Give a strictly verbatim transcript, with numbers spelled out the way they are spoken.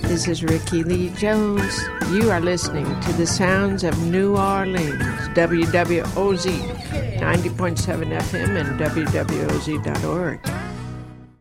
This is Ricky Lee Jones. You are listening to the sounds of New Orleans, W W O Z ninety point seven F M and W W O Z dot org.